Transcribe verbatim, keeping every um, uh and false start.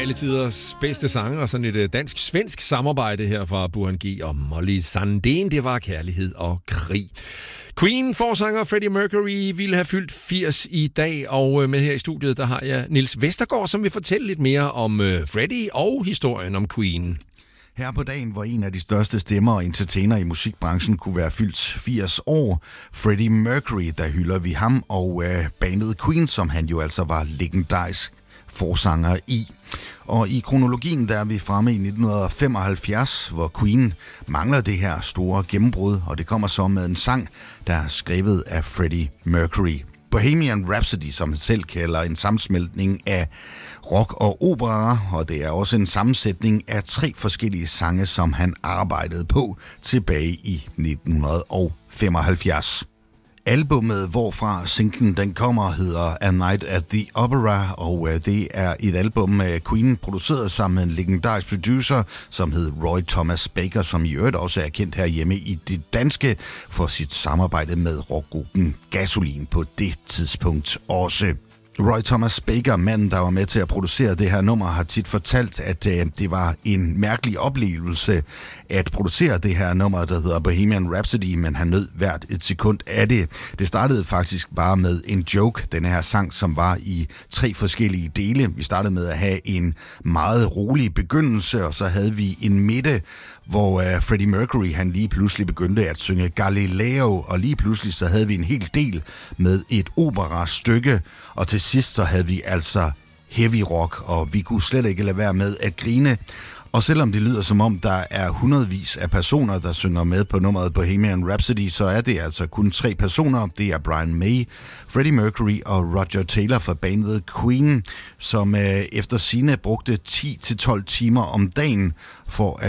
alle tiders bedste sange og sådan et uh, dansk-svensk samarbejde her fra Burhan G og Molly Sandén. Det var kærlighed og krig. Queen-forsanger Freddie Mercury ville have fyldt firs i dag, og med her i studiet, der har jeg Niels Vestergaard, som vil fortælle lidt mere om uh, Freddie og historien om Queen. Her på dagen, hvor en af de største stemmer og entertainer i musikbranchen kunne være fyldt firs år, Freddie Mercury, der hylder vi ham, og øh, bandet Queen, som han jo altså var legendarisk forsanger i. Og i kronologien, der er vi fremme i nitten femoghalvfjerds, hvor Queen mangler det her store gennembrud, og det kommer så med en sang, der er skrevet af Freddie Mercury. Bohemian Rhapsody, som han selv kalder en sammensmeltning af rock og opera, og det er også en sammensætning af tre forskellige sange, som han arbejdede på tilbage i nitten femoghalvfjerds. Albummet, hvorfra singlen den kommer, hedder A Night at the Opera, og det er et album, Queen produceret sammen med en legendarisk producer, som hed Roy Thomas Baker, som i øvrigt også er kendt herhjemme i det danske for sit samarbejde med rockgruppen Gasolin på det tidspunkt også. Roy Thomas Baker, manden, der var med til at producere det her nummer, har tit fortalt, at øh, det var en mærkelig oplevelse at producere det her nummer, der hedder Bohemian Rhapsody, men han nød hvert et sekund af det. Det startede faktisk bare med en joke, den her sang, som var i tre forskellige dele. Vi startede med at have en meget rolig begyndelse, og så havde vi en midte, hvor uh, Freddie Mercury han lige pludselig begyndte at synge Galileo, og lige pludselig så havde vi en hel del med et operastykke, og til sidst så havde vi altså heavy rock, og vi kunne slet ikke lade være med at grine. Og selvom det lyder som om, der er hundredvis af personer, der synger med på nummeret Bohemian Rhapsody, så er det altså kun tre personer. Det er Brian May, Freddie Mercury og Roger Taylor fra bandet Queen, som øh, efter sigende brugte ti til tolv timer om dagen for at